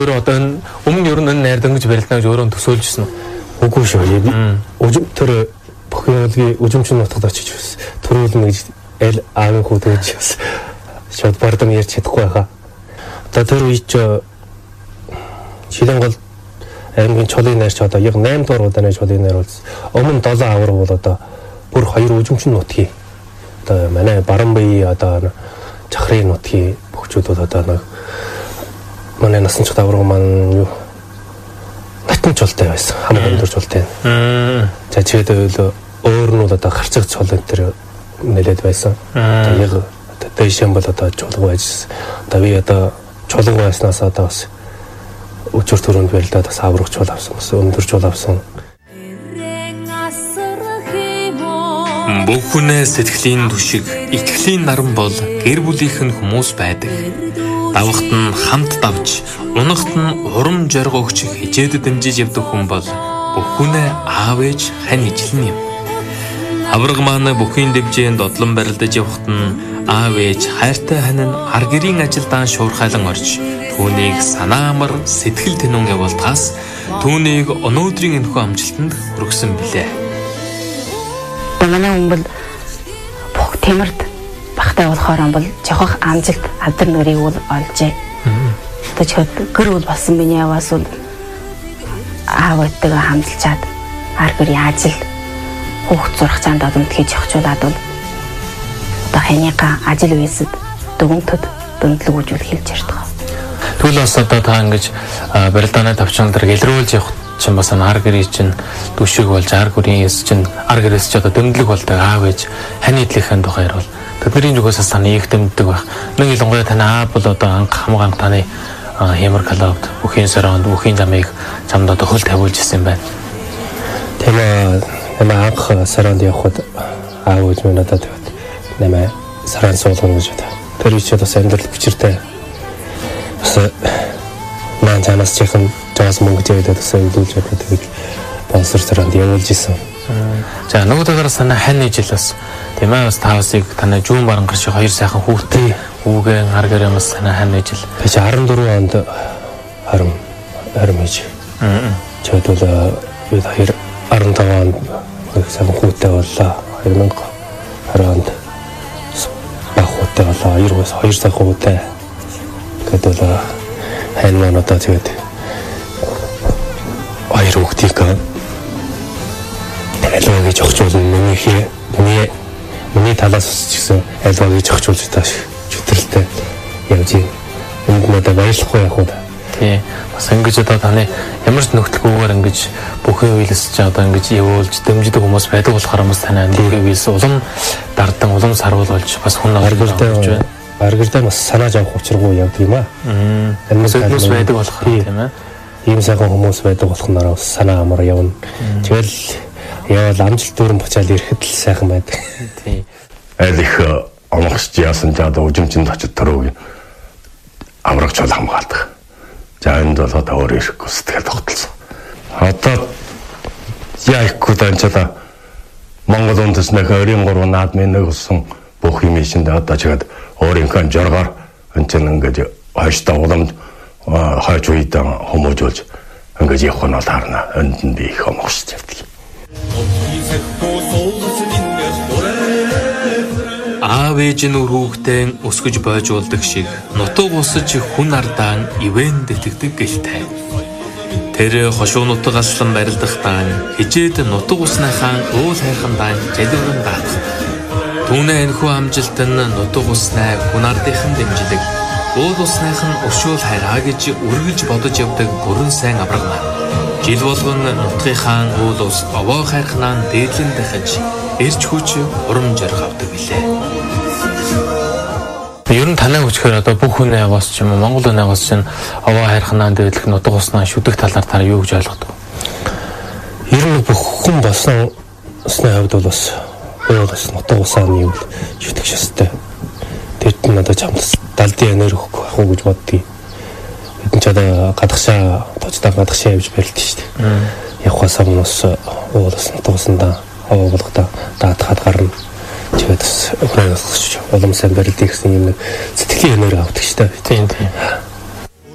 өөр одоо өмнө ер нь найр дөнгөж барилдана гэж өөрөө төсөөлжсэн. Үгүй шүү. Тэр бүхний үжимчин нутагт очиж байсан. Төрүүлнэ гэж аль аавын хүү тэгж байсан. Шууд бардам ярьж чадахгүй байхаа. Одоо тэр үед Шилэнгол аймгийн чулын найрч одоо яг 8 дугаар удаа чулын найр болсон. Өмнө 7 авар бол одоо бүр 2 үжимчин нутгийн одоо манай Барамбай одоо Чахрын нутгийн бөхчүүд бол одоо нэг манай насан ч давраг маань юу натан чултай байсан. Хамгийн өндөр чултай. За чигээд өөр нь бол одоо гарцаг чул энэ төр нэлээд байсан. Одоо яг дэшэн бол одоо чулга байж. Одоо би одоо чулга байснаас одоо бас өчөр төрөнд барилдаад бас аврах чул авсан. Бас өндөр чул авсан. Бүх хүнээ сэтгэлийн түшиг, итгэлийн наран бол гэр бүлийнхэн хүмүүс байдаг. Давхт нь хамт давж, унахт нь урам зориг өгч хичээдэд дэмжиж явдаг хүн бол бүх хүнээ аав ээж хань ижлэн юм. Авраг маань бүхийн дэвжээнд додлон барилдаж явхад нь аав ээж хайртай хань нь ар гэрийн ажилдаа шуурхайлан орж түүнийг санаа амар сэтгэл тэнүүн явуултаас түүнийг өнөөдрийн энэхүү амжилтанд хүргэсэн билээ. Манай хүн бол бүх тэмэрд багтай болохоор бол жохох амжилт алдар нэрийг бол олжээ. Одоо чихэд гэр бүл болсон миний яваас бол аавтайгаа хамталчаад ар гэрийн ажил хүүхд сурах цаанд одомтгий жохчулаад бол одоо ханыгаа ажил үйлсэд дүгнэтэд дөндлөг үжүүл хэлж ярьдаг. Тэгвэл бас одоо та ингэж барилдааны тавчхан дээр илрүүлж явах чинь бас ар гэрийн чинь дүшиг болж ар гэрийн эс чинь ар гэрээс ч одоо дэмдлэг болдог аав ээж хань идлийн тухайр бол тэдний зүгээс таны их дэмддэг байх. Нэг илгой таны аав бол одоо анх хамгаан таны хямар клубд бүхийн саранд бүхийн замыг замд одоо хөл тавиулж ирсэн байна. Тэм анх саранд явхад аав ээж минь одоо тэгээд нэмэ саран суулгана гэж байна. Тэр үчид бас амьдрал бичиртэй. Бас маань цаанаас чихэн жаас мөнгө зээгээд өсөж үлдүүлж байгаа тэгээд спонсор саранд явуулж исэн. За нөгөө талаас санаа хань ижил бас тийм ээ бас таавсыг танай жүүн барангар шиг хоёр сайхан хүүхдээ хүүгэн ар гэрээ бас санаа хань ижил. Тэгэж 14 онд харам ээж. Чод бол бид 15 онд сайхан хүүтэй боллоо. 2020 онд баг хүүтэй боллоо. 2 сайхан хүүтэй. Гэт бол хань маань одоо тэгээд хоёр хүүхдийг айлгаа гэж өгчүүлнэ. Миний талаас ч гэсэн айлгаа гэж өгчүүлж тааш чөтгөлтэй явж юм. Энд надад баярлахгүй яг уу. Тий. Бас ингэж одоо таны ямар ч нөхцөлгүйгээр ингэж бүхэн үйлс чи одоо ингэж явуулж дэмждэг хүмүүс байдаг болохоор бас таны бүхэн үйлс улам дардан улам сарвал болж бас хүн аргилж байна. Аргилдаа бас санааж авах учиргүй явдаг юм аа. Хүмүүс байдаг болохоор тийм ээ. Ийм сайхан хүмүүс байдаг болохоор бас санаа амар явна. Тэгэл явал амжилт дүүрэн буцаал ирэхэд л сайхан байдаг. Тий. Аль их оногч яасан ч одоо үжимчинд очиж төрөөг амрагч бол хамгаалдаг. За энд бол одоо өөр ирэхгүй сэтгэл тогтолсон. Одоо яахгүй данчаа Монгол үндэснэх 23 наадмын нэг усан бүх юм шинд одоо чигэд өөрийнхөө жоргоор энэ ингээд хойштоо уламд хойч үйдэн хүмүүжүүлж ингээд явах нь бол харна. Энд нь би их оногч явдаг. Аав ээж нь хүүхдээ өсгөж бойжуулдаг шиг нутаг усаж хүн ардаан ивэн дэтгдэг гэлтэй. Тэр хошуу нутгаслан барилдахдаа хижээд нутаг усныхаа уул хайхандаа жалган даатах. Түүнээ энэхүү амжилт нь нутаг уснаа хүн ардынхан дэмждэг. Уул усныхан өршөөл хайраа гэж үргэлж бодож явдаг бүрэн сайн авраг маань. Жил болгон нутгийнхаа уул ус овоо хайрхнаа дээдлэн дахиж эрч хүч урам зориг авдаг билээ. Ер нь танай хүчээр одоо бүх хүн яваас ч юм уу Монгол хүнээс чинь овоо хайрхнаа дээдлэх нутаг уснаа шүдэх талаар та юу гэж ойлгодог? Ер нь бүх хүн болсон усны хавьд бол бас уус нутаг усааны юу шүдэх шастай. Тэд нь одоо чамд далдын энерги өгөх ах уу гэж боддгийг. Бид ч одоо гадагшаа тоцтой гадагшаа явж барилдсан шүү дээ. Явахаас өмнө уус нутаг усандаа овоо болгодог даатахад гарна. Тэгээд бас улам сайн барилдыг гэсэн юм нэг сэтгэлийн энерги авдаг шүү дээ. Тийм.